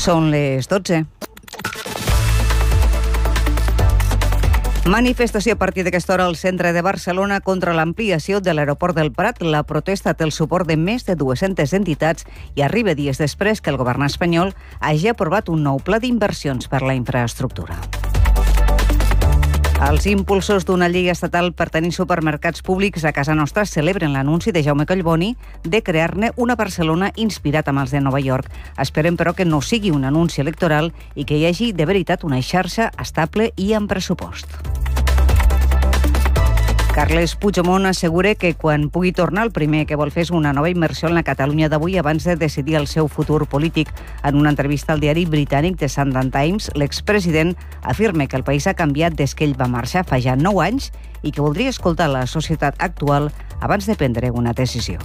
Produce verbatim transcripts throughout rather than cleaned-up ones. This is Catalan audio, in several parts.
Són les dotze. Manifestació a partir d'aquesta hora al centre de Barcelona contra l'ampliació de l'aeroport del Prat. La protesta té el suport de més de dues-centes entitats i arriba dies després que el govern espanyol hagi aprovat un nou pla d'inversions per la infraestructura. Els impulsors d'una llei estatal per tenir supermercats públics a casa nostra celebren l'anunci de Jaume Collboni de crear-ne una Barcelona inspirat amb els de Nova York. Esperem, però, que no sigui un anunci electoral i que hi hagi de veritat una xarxa estable i amb pressupost. Carles Puigdemont assegura que quan pugui tornar el primer que vol fer és una nova immersió en la Catalunya d'avui abans de decidir el seu futur polític. En una entrevista al diari britànic The Sunday Times, l'expresident afirma que el país ha canviat des que ell va marxar fa ja nou anys i que voldria escoltar la societat actual abans de prendre una decisió.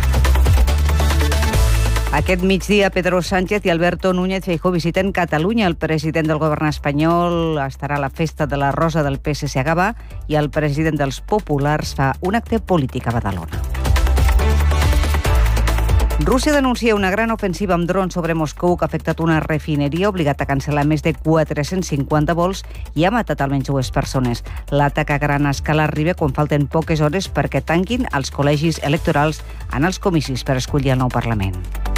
Aquest migdia, Pedro Sánchez i Alberto Núñez Feijóo visiten Catalunya. El president del govern espanyol estarà a la festa de la Rosa del P S C a Gavà i el president dels Populars fa un acte polític a Badalona. Rússia denuncia una gran ofensiva amb drons sobre Moscou que ha afectat una refineria, obligat a cancel·lar més de quatre-cents cinquanta vols i ha matat almenys dues persones. L'atac a gran escala arriba quan falten poques hores perquè tanquin els col·legis electorals en els comicis per escollir el nou Parlament.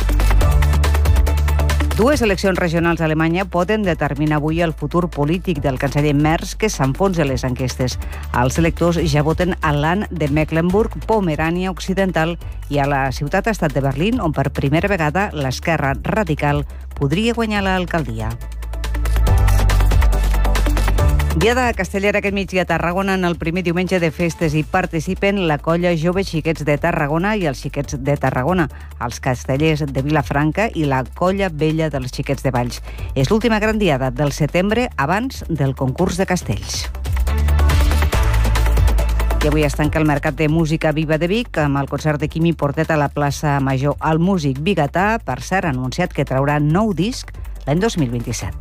Dues eleccions regionals a Alemanya poden determinar avui el futur polític del canceller Merz, que s'enfonsa a les enquestes. Els electors ja voten a Land de Mecklenburg, Pomerània Occidental i a la ciutat-estat de Berlín, on per primera vegada l'esquerra radical podria guanyar l'alcaldia. Diada castellera aquest migdia a Tarragona. En el primer diumenge de festes hi participen la colla Jove Xiquets de Tarragona i els Xiquets de Tarragona, els castellers de Vilafranca i la colla vella dels Xiquets de Valls. És l'última gran diada del setembre abans del concurs de castells. I avui es tanca el Mercat de Música Viva de Vic amb el concert de Quimi Portet a la plaça Major. El músic bigatà, per cert, ha anunciat que traurà nou disc l'any dos mil vint-i-set.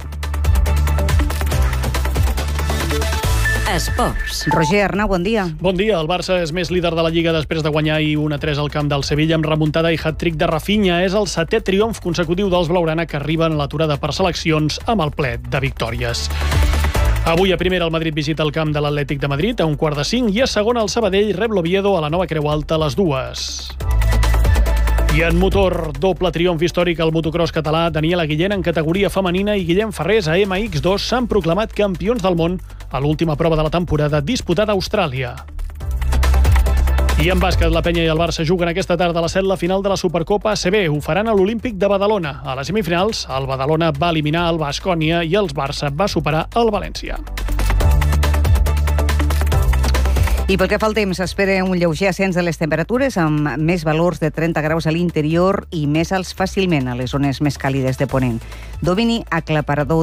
Esports. Roger Arnau, bon dia. Bon dia. El Barça és més líder de la Lliga després de guanyar ahir un a tres al camp del Sevilla amb remuntada i hat-trick de Rafinha. És el setè triomf consecutiu dels blaugrana que arriben a l'aturada per seleccions amb el ple de victòries. Avui a primera el Madrid visita el camp de l'Atlètic de Madrid a un quart de cinc i a segona el Sabadell rep l'Oviedo a la Nova Creu Alta a les dues. I en motor, doble triomf històric al motocross català. Daniela Guillén en categoria femenina i Guillem Ferrés a ema ics dos s'han proclamat campions del món a l'última prova de la temporada disputada a Austràlia. I en bàsquet, la Penya i el Barça juguen aquesta tarda a les set la final de la Supercopa A C B. Ho faran a l'Olímpic de Badalona. A les semifinals, el Badalona va eliminar el Baskonia i el Barça va superar el València. I pel que fa al temps, s'espera un lleuger ascens de les temperatures amb més valors de trenta graus a l'interior i més alts fàcilment a les zones més càlides de Ponent. Domini aclaparador